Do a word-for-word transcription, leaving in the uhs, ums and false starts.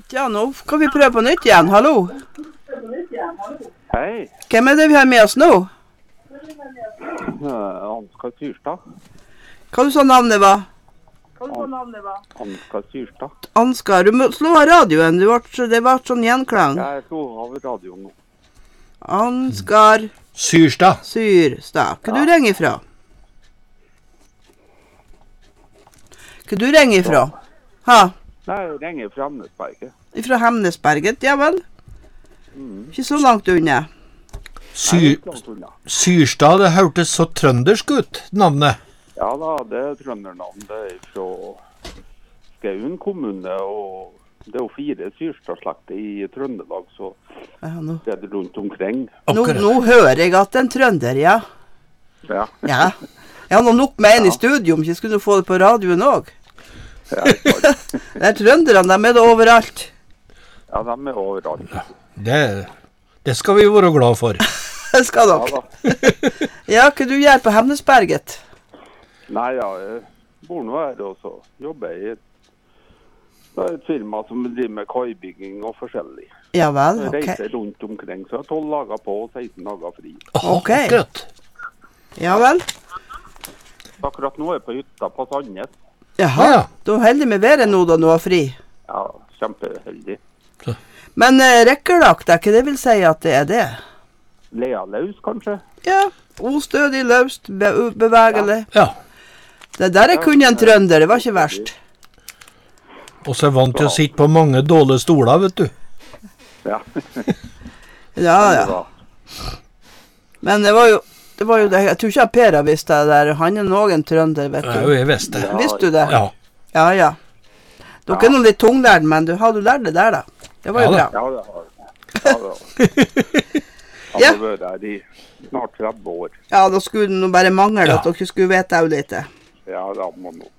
Ja, nå kan vi prøve på nytt igjen. Hallo. Hei. Hvem er det vi har med oss nå? Uh, Ansgar Syrstad. Hva du sa navnet var? Hva du sa navnet var? Ansgar Syrstad. Ansgar, du må slå av radioen. Du var, det var sånn gjenklang. Jeg slo av radioen nå. Ansgar Syrstad. Syrstad. Hva Ja. du ringer ifra? Hva du ringer ifra? Ha? Nei, jeg ringer fra Hemnesberget. Ifra Hemnesberget, ja vel? Mm. Ikke så langt unna. Sy Syrstad, det hørtes så trøndersk ut, navnet. Ja da, det er trøndernavn. Det er fra Skaun kommune, og det er jo fire Syrstad-slekter i Trøndelag, så Ja, nå. det er det rundt omkring. Nå, nå hører jeg at det er en trønder, ja. Ja. Ja. Jeg har nå nok med en i studio, om ikke skulle du få det på radioen også. Ja, sant. Det er trønderne, de er det overalt. Ja, de er overalt. Det, det skal vi være glad for. Det skal Ja dere. da. Ja, hva du gjør på Hemnesberget? Nei, ja, jeg bor nå her, og så jobber jeg i et, det er et firma som driver med kaibygging og forskjellig. Ja vel, Jeg ok. reiser rundt omkring, så jeg har tolv dager på og seksten dager fri. Ok. Akkurat. Ja vel. Akkurat nå er jeg på hytta på Sandnes. Jaha, Ja. du er heldig med været nå da du har fri. Ja, kjempeheldig. Men eh, rekkerlagt, er ikke det vil si at det er det? Lea løs, kanskje? Ja, ostødig, løst, be bevegelig. Ja. Det der er kun en trønder, det var ikke verst. Og så er vant til å sitte på mange dårlige stoler, vet du. Ja. Ja, ja. Men det var jo det, var jo det. Jeg tror ikke at Per har visst det der. Han er nok en trønder, vet Ja, du. jeg visste det. Ja. Visste du det? Ja. Ja, ja. Dere er noe litt tunglærd, men du har du lært det der, da. Det var jo Ja, bra. Ja, det har jeg. Ja, det har jeg. Ja. har vært der i snart tretti år. Ja, da skulle det nå bare mangle Ja. at dere skulle vite det litt. Ja, det må nå.